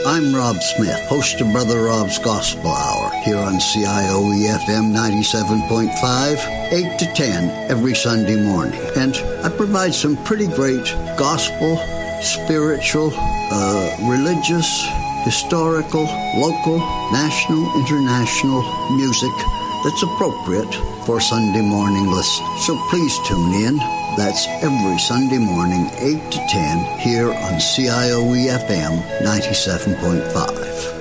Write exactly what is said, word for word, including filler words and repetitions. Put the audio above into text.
I'm Rob Smith, host of Brother Rob's Gospel Hour here on C I O E F M ninety-seven point five, eight to ten every Sunday morning. And I provide some pretty great gospel, spiritual, uh, religious, historical, local, national, international music that's appropriate for Sunday morning listening. So please tune in. That's every Sunday morning, eight to ten, here on C I O E F M ninety-seven point five.